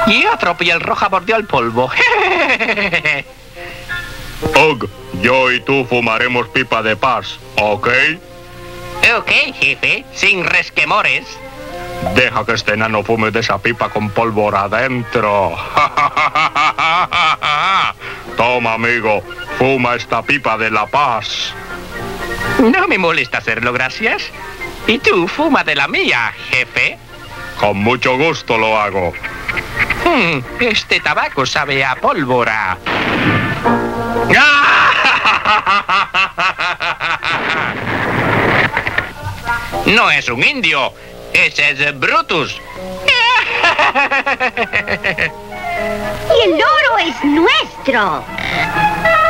Y otro piel roja mordió el polvo. Ugh, yo y tú fumaremos pipa de paz, ¿ok? Ok, jefe, sin resquemores. Deja que este enano fume de esa pipa con pólvora adentro. Toma, amigo, fuma esta pipa de la paz. No me molesta hacerlo, gracias. Y tú, fuma de la mía, jefe. Con mucho gusto lo hago. Este tabaco sabe a pólvora. No es un indio, ese es Brutus. Y el oro es nuestro.